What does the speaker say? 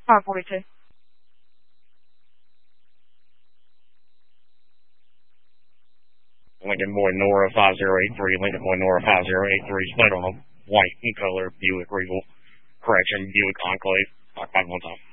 542. Lincoln Boy Nora 5083, Lincoln Boy Nora 5083, split on a white and color Buick Regal, correction, Buick Enclave, 5 1 time.